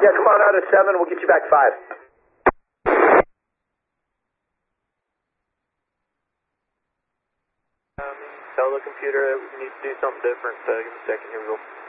Yeah, come on out at 7. We'll get you back 5. Tell the computer we need to do something different. Give me a second. Here we go.